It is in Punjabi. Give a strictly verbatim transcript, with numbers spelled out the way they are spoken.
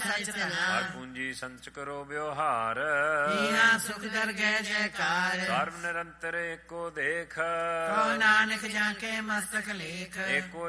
ਸਚ ਧਰਾ। ਹਰ ਪੂੰਜੀ ਸੰਚ ਕਰੋ ਵਿਵਹਾਰ, ਈਹਾ ਸੁਖ ਦਰ ਗੈ ਜੈਕਾਰ। ਸਰਬ ਨਿਰੰਤਰ ਏਕੋ ਦੇਖ, ਕਹੋ ਨਾਨਕ ਜਾਂ ਕੇ ਮਸਤਕ ਲੇਖ। ਏਕੋ